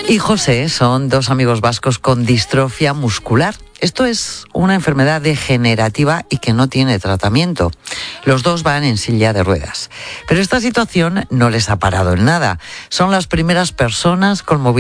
y José son dos amigos vascos con distrofia muscular. Esto es una enfermedad degenerativa y que no tiene tratamiento. Los dos van en silla de ruedas. Pero esta situación no les ha parado en nada. Son las primeras personas con movilidad